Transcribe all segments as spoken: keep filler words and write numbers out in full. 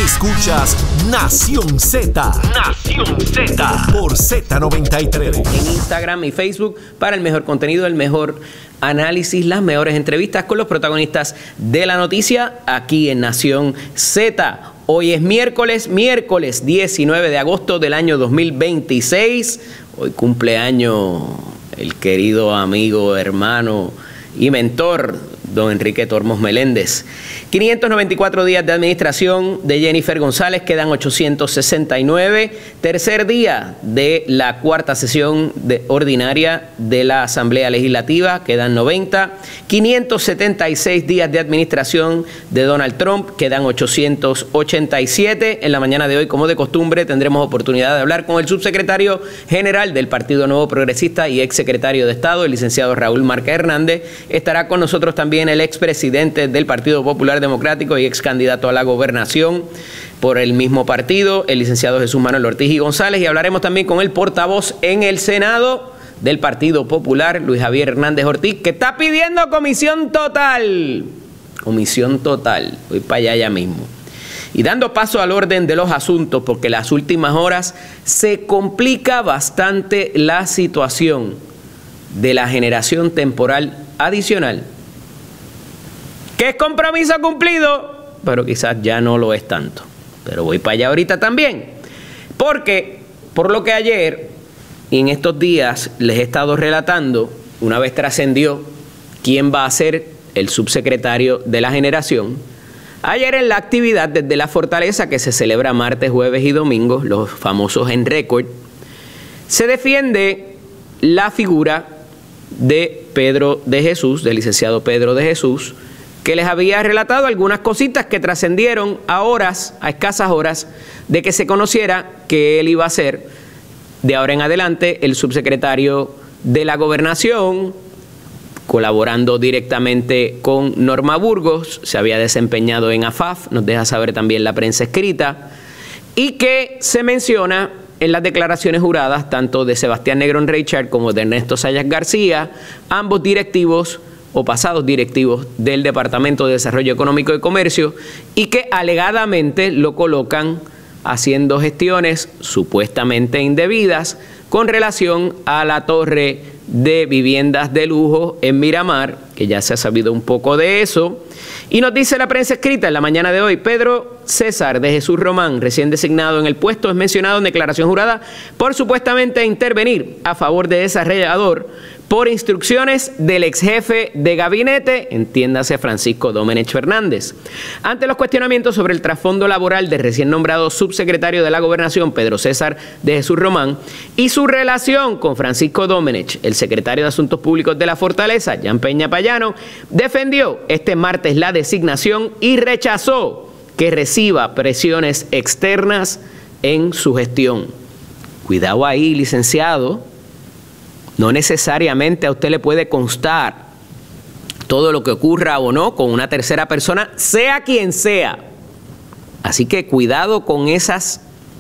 Escuchas Nación Z. Nación Z. Por Z noventa y tres. En Instagram y Facebook para el mejor contenido, el mejor análisis, las mejores entrevistas con los protagonistas de la noticia aquí en Nación Z. Hoy es miércoles, miércoles diecinueve de agosto del año dos mil veintiséis. Hoy cumpleaños el querido amigo, hermano y mentor, don Enrique Tormos Meléndez. quinientos noventa y cuatro días de administración de Jennifer González, quedan ochocientos sesenta y nueve. Tercer día de la cuarta sesión de ordinaria de la Asamblea Legislativa, quedan noventa. quinientos setenta y seis días de administración de Donald Trump, quedan ochocientos ochenta y siete. En la mañana de hoy, como de costumbre, tendremos oportunidad de hablar con el subsecretario general del Partido Nuevo Progresista y exsecretario de Estado, el licenciado Raúl Márquez Hernández. Estará con nosotros también el expresidente del Partido Popular Democrático y ex candidato a la gobernación por el mismo partido, el licenciado Jesús Manuel Ortiz y González, y hablaremos también con el portavoz en el Senado del Partido Popular, Luis Javier Hernández Ortiz, que está pidiendo comisión total. Comisión total. Voy para allá ya mismo. Y dando paso al orden de los asuntos, porque las últimas horas se complica bastante la situación de la generación temporal adicional, que es compromiso cumplido, pero quizás ya no lo es tanto. Pero voy para allá ahorita también, porque por lo que ayer y en estos días les he estado relatando, una vez trascendió quién va a ser el subsecretario de la generación, ayer en la actividad desde la Fortaleza, que se celebra martes, jueves y domingo, los famosos en récord, se defiende la figura de Pedro de Jesús, del licenciado Pedro de Jesús, que les había relatado algunas cositas que trascendieron a horas, a escasas horas, de que se conociera que él iba a ser, de ahora en adelante, el subsecretario de la Gobernación, colaborando directamente con Norma Burgos, se había desempeñado en A F A F, nos deja saber también la prensa escrita, y que se menciona en las declaraciones juradas, tanto de Sebastián Negrón Reichard como de Ernesto Sayas García, ambos directivos o pasados directivos del Departamento de Desarrollo Económico y Comercio, y que alegadamente lo colocan haciendo gestiones supuestamente indebidas con relación a la torre de viviendas de lujo en Miramar, que ya se ha sabido un poco de eso. Y nos dice la prensa escrita en la mañana de hoy: Pedro César de Jesús Román, recién designado en el puesto, es mencionado en declaración jurada por supuestamente intervenir a favor de desarrollador por instrucciones del ex jefe de gabinete, entiéndase Francisco Domenech Fernández. Ante los cuestionamientos sobre el trasfondo laboral del recién nombrado subsecretario de la Gobernación, Pedro César de Jesús Román, y su relación con Francisco Domenech, el secretario de Asuntos Públicos de la Fortaleza, Jan Peña Payano, defendió este martes la designación y rechazó que reciba presiones externas en su gestión. Cuidado ahí, licenciado. No necesariamente a usted le puede constar todo lo que ocurra o no con una tercera persona, sea quien sea. Así que cuidado con esas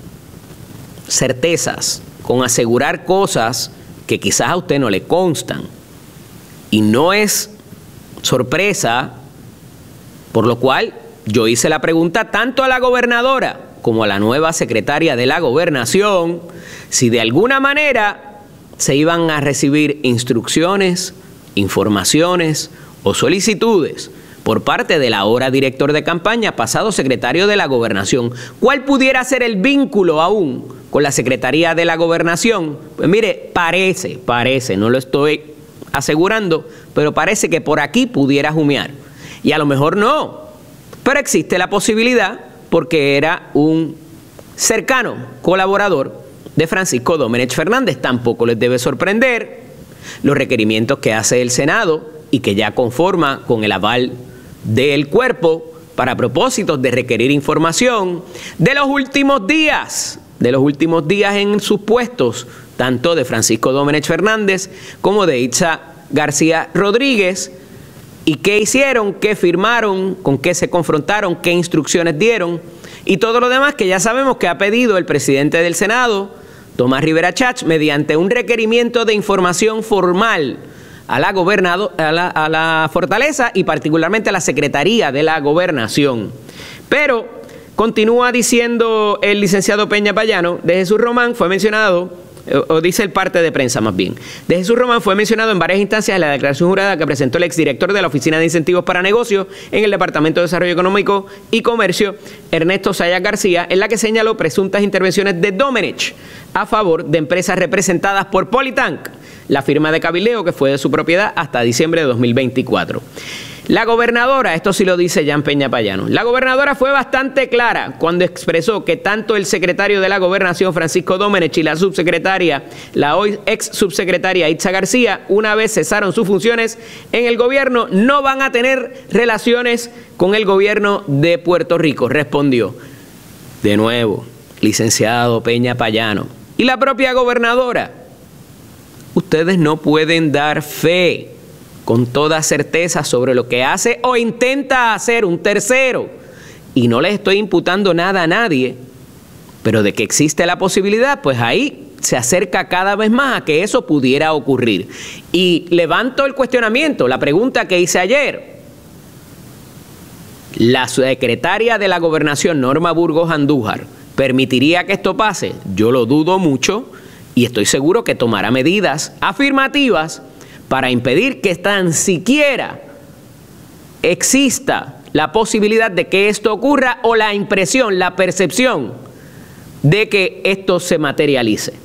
certezas, con asegurar cosas que quizás a usted no le constan. Y no es sorpresa, por lo cual yo hice la pregunta tanto a la gobernadora como a la nueva secretaria de la Gobernación, si de alguna manera se iban a recibir instrucciones, informaciones o solicitudes por parte del ahora director de campaña, pasado secretario de la Gobernación. ¿Cuál pudiera ser el vínculo aún con la Secretaría de la Gobernación? Pues mire, parece, parece, no lo estoy asegurando, pero parece que por aquí pudiera jumear. Y a lo mejor no, pero existe la posibilidad porque era un cercano colaborador de Francisco Domenech Fernández. Tampoco les debe sorprender los requerimientos que hace el Senado y que ya conforma con el aval del cuerpo para propósitos de requerir información de los últimos días, de los últimos días en sus puestos, tanto de Francisco Domenech Fernández como de Itza García Rodríguez. ¿Y qué hicieron? ¿Qué firmaron? ¿Con qué se confrontaron? ¿Qué instrucciones dieron? Y todo lo demás que ya sabemos que ha pedido el presidente del Senado, Tomás Rivera Chats, mediante un requerimiento de información formal a la, gobernado, a la, a la Fortaleza y particularmente a la Secretaría de la Gobernación. Pero Continúa diciendo el licenciado Peña Payano, de Jesús Román fue mencionado, o dice el parte de prensa más bien, de Jesús Román fue mencionado en varias instancias en la declaración jurada que presentó el exdirector de la Oficina de Incentivos para Negocios en el Departamento de Desarrollo Económico y Comercio, Ernesto Sayas García, en la que señaló presuntas intervenciones de Domenech a favor de empresas representadas por Polytank, la firma de cabildeo que fue de su propiedad hasta diciembre de dos mil veinticuatro. La gobernadora, esto sí lo dice Jan Peña Payano, la gobernadora fue bastante clara cuando expresó que tanto el secretario de la Gobernación, Francisco Domenech, y la subsecretaria, la hoy ex subsecretaria Itza García, una vez cesaron sus funciones en el gobierno, no van a tener relaciones con el gobierno de Puerto Rico, respondió. De nuevo, licenciado Peña Payano y la propia gobernadora, ustedes no pueden dar fe con toda certeza sobre lo que hace o intenta hacer un tercero. Y no les estoy imputando nada a nadie, pero de que existe la posibilidad, pues ahí se acerca cada vez más a que eso pudiera ocurrir. Y levanto el cuestionamiento, la pregunta que hice ayer. ¿La secretaria de la Gobernación, Norma Burgos Andújar, permitiría que esto pase? Yo lo dudo mucho y estoy seguro que tomará medidas afirmativas para impedir que tan siquiera exista la posibilidad de que esto ocurra o la impresión, la percepción de que esto se materialice.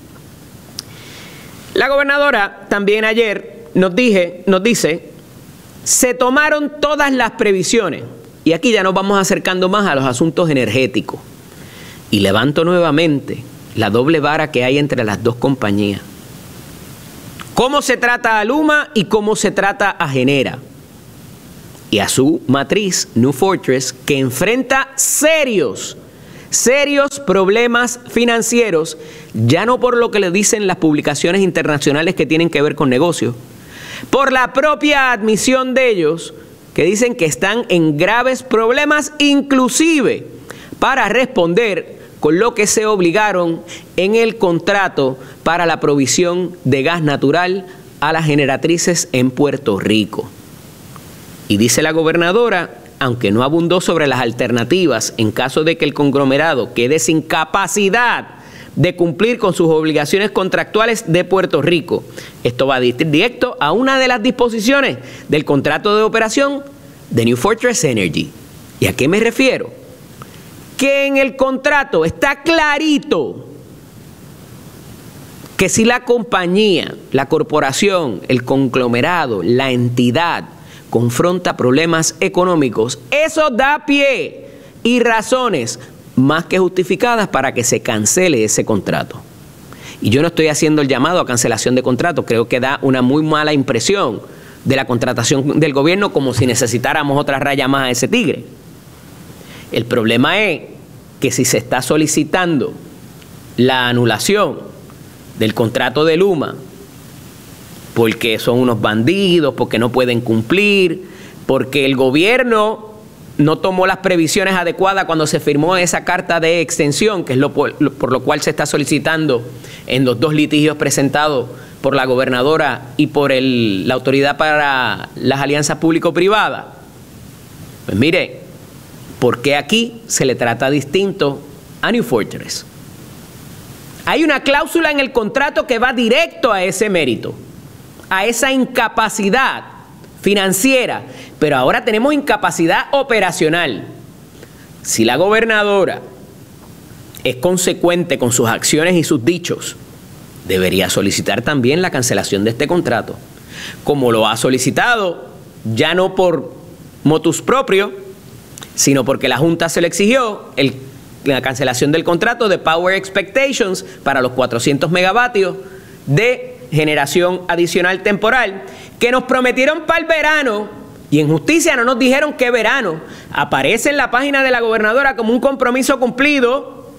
La gobernadora también ayer nos, dije, nos dice, se tomaron todas las previsiones, y aquí ya nos vamos acercando más a los asuntos energéticos, y levanto nuevamente la doble vara que hay entre las dos compañías. Cómo se trata a Luma y cómo se trata a Genera. Y a su matriz, New Fortress, que enfrenta serios, serios problemas financieros, ya no por lo que le dicen las publicaciones internacionales que tienen que ver con negocios, por la propia admisión de ellos, que dicen que están en graves problemas, inclusive para responder con lo que se obligaron en el contrato para la provisión de gas natural a las generatrices en Puerto Rico. Y dice la gobernadora, aunque no abundó sobre las alternativas en caso de que el conglomerado quede sin capacidad de cumplir con sus obligaciones contractuales de Puerto Rico. Esto va directo a una de las disposiciones del contrato de operación de New Fortress Energy. ¿Y a qué me refiero? Que en el contrato está clarito que si la compañía, la corporación, el conglomerado, la entidad confronta problemas económicos, eso da pie y razones más que justificadas para que se cancele ese contrato. Y yo no estoy haciendo el llamado a cancelación de contrato, creo que da una muy mala impresión de la contratación del gobierno, como si necesitáramos otra raya más a ese tigre. El problema es que si se está solicitando la anulación del contrato de Luma porque son unos bandidos, porque no pueden cumplir, porque el gobierno no tomó las previsiones adecuadas cuando se firmó esa carta de extensión, que es lo por, lo, por lo cual se está solicitando en los dos litigios presentados por la gobernadora y por el, la Autoridad para las Alianzas Público-Privadas. Pues mire, ¿por qué aquí se le trata distinto a New Fortress? Hay una cláusula en el contrato que va directo a ese mérito, a esa incapacidad financiera, pero ahora tenemos incapacidad operacional. Si la gobernadora es consecuente con sus acciones y sus dichos, debería solicitar también la cancelación de este contrato, como lo ha solicitado, ya no por motus proprio, sino porque la Junta se le exigió el, la cancelación del contrato de Power Expectations para los cuatrocientos megavatios de generación adicional temporal, que nos prometieron para el verano, y en justicia no nos dijeron qué verano. Aparece en la página de la gobernadora como un compromiso cumplido,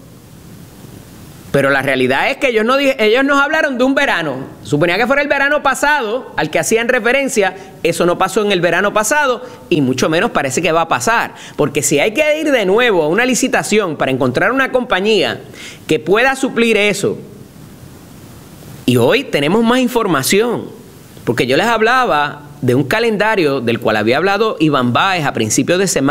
pero la realidad es que ellos, no, ellos nos hablaron de un verano. Suponía que fuera el verano pasado al que hacían referencia. Eso no pasó en el verano pasado y mucho menos parece que va a pasar, porque si hay que ir de nuevo a una licitación para encontrar una compañía que pueda suplir eso, y hoy tenemos más información, porque yo les hablaba de un calendario del cual había hablado Iván Báez a principios de semana,